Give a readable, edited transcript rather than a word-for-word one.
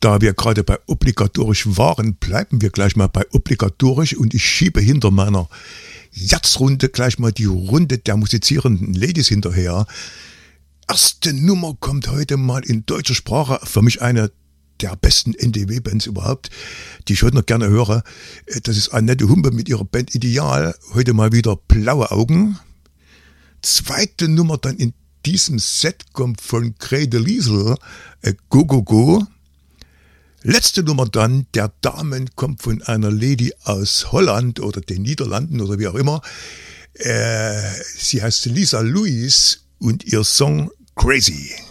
Da wir gerade bei obligatorisch waren, bleiben wir gleich mal bei obligatorisch und ich schiebe hinter meiner Jazzrunde gleich mal die Runde der musizierenden Ladies hinterher. Erste Nummer kommt heute mal in deutscher Sprache, für mich eine der besten NDW-Bands überhaupt, die ich heute noch gerne höre. Das ist Annette Humpe mit ihrer Band Ideal, heute mal wieder Blaue Augen. Zweite Nummer dann in diesem Set kommt von Grete Liesel, Go Go Go. Letzte Nummer dann, der Damen, kommt von einer Lady aus Holland oder den Niederlanden oder wie auch immer. Sie heißt Lisa Louise und ihr Song Crazy.